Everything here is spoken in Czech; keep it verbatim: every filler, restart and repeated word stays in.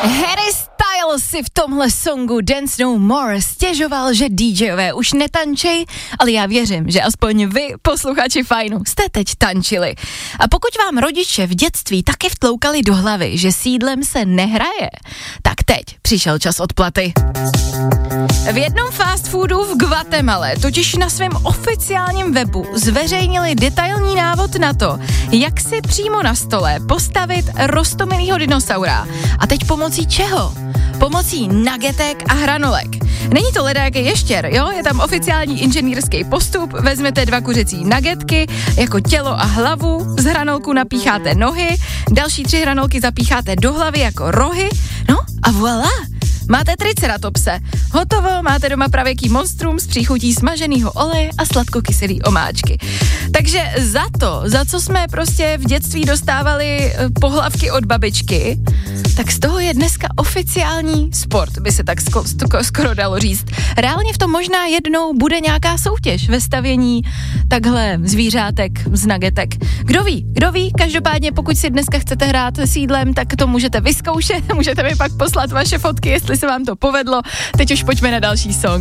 Harry Styles si v tomhle songu Dance No More stěžoval, že DJové už netančej, ale já věřím, že aspoň vy, posluchači Fajnu, jste teď tančili. A pokud vám rodiče v dětství taky vtloukali do hlavy, že s jídlem se nehraje, tak teď přišel čas odplaty. V jednom fast foodu v Guatemale totiž na svém oficiálním webu zveřejnili detailní návod na to, jak si přímo na stole postavit roztomilýho dinosaura. A teď pomocí čeho? Pomocí nagetek a hranolek. Není to ledajaký ještěr, jo? Je tam oficiální inženýrský postup, vezmete dva kuřecí nagetky jako tělo a hlavu, z hranolku napícháte nohy, další tři hranolky zapícháte do hlavy jako rohy, no a voilà! Máte triceratopse. Hotovo, máte doma pravěký monstrum s příchutí smaženýho oleje a sladkokyselý omáčky. Takže za to, za co jsme prostě v dětství dostávali pohlavky od babičky, tak z toho je dneska oficiální sport, by se tak sko- sk- skoro dalo říct. Reálně v tom možná jednou bude nějaká soutěž ve stavění takhle zvířátek z nagetek. Kdo ví, kdo ví, každopádně pokud si dneska chcete hrát s jídlem, tak to můžete vyzkoušet, můžete mi pak poslat vaše fotky, jestli se vám to povedlo. Teď už pojďme na další song.